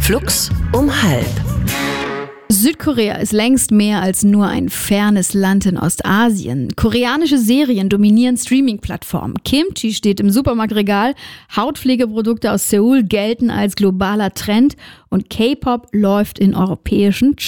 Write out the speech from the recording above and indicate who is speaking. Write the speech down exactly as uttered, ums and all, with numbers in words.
Speaker 1: Flux um halb.
Speaker 2: Südkorea ist längst mehr als nur ein fernes Land in Ostasien. Koreanische Serien dominieren Streaming-Plattformen. Kimchi steht im Supermarktregal, Hautpflegeprodukte aus Seoul gelten als globaler Trend und K-Pop läuft in europäischen